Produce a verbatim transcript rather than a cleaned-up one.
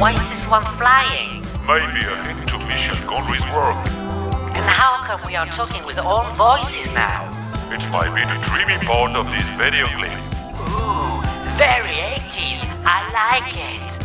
Why is this one flying? Maybe a hint to Michel Gondry's work. And how come we are talking with our own voices now? It might be the dreamy part of this video clip. Ooh, very eighties. I like it.